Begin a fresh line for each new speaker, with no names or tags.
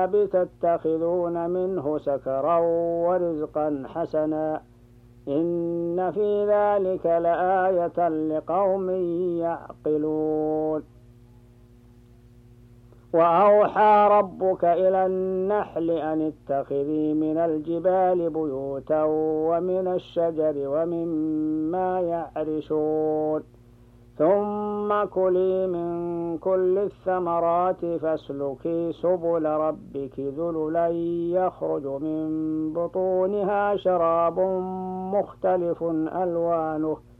تتخذون منه سكرا ورزقا حسنا إن في ذلك لآية لقوم يعقلون. وأوحى ربك إلى النحل أن اتخذي من الجبال بيوتا ومن الشجر ومما يعرشون ثم كلي من كل الثمرات فاسلكي سبل ربك ذللا يخرج من بطونها شراب مختلف ألوانه